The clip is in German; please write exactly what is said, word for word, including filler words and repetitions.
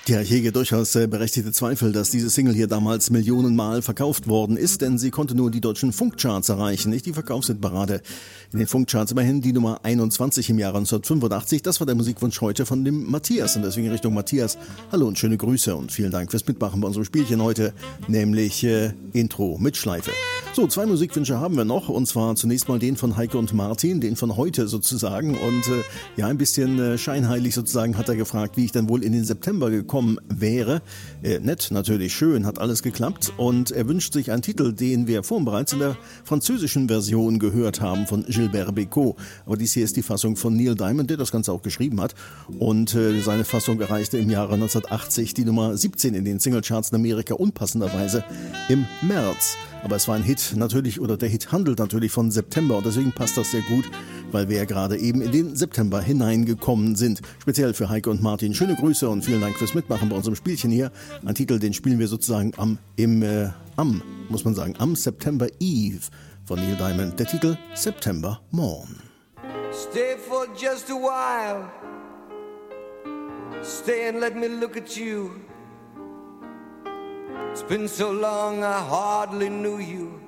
Ja, ich hege durchaus äh, berechtigte Zweifel, dass diese Single hier damals millionenmal verkauft worden ist, denn sie konnte nur die deutschen Funkcharts erreichen, nicht die Verkaufshitparade. In den Funkcharts immerhin die Nummer einundzwanzig im Jahre neunzehnhundertfünfundachtzig. Das war der Musikwunsch heute von dem Matthias und deswegen Richtung Matthias. Hallo und schöne Grüße und vielen Dank fürs Mitmachen bei unserem Spielchen heute, nämlich äh, Intro mit Schleife. So, zwei Musikwünsche haben wir noch und zwar zunächst mal den von Heike und Martin, den von heute sozusagen und äh, ja, ein bisschen äh, scheinheilig sozusagen hat er gefragt, wie ich dann wohl in den September gekommen wäre. Äh, nett, natürlich schön, hat alles geklappt und er wünscht sich einen Titel, den wir vorhin bereits in der französischen Version gehört haben von Gilbert Bécaud. Aber dies hier ist die Fassung von Neil Diamond, der das Ganze auch geschrieben hat und äh, seine Fassung erreichte im Jahre neunzehnhundertachtzig die Nummer siebzehn in den Singlecharts in Amerika, unpassenderweise im März. Aber es war ein Hit natürlich, oder der Hit handelt natürlich von September und deswegen passt das sehr gut, weil wir ja gerade eben in den September hineingekommen sind. Speziell für Heike und Martin. Schöne Grüße und vielen Dank fürs Mitmachen bei unserem Spielchen hier. Ein Titel, den spielen wir sozusagen am, im, äh, am, muss man sagen, am September Eve von Neil Diamond. Der Titel September Morn. Stay for just a while. Stay and let me look at you. It's been so long I hardly knew you.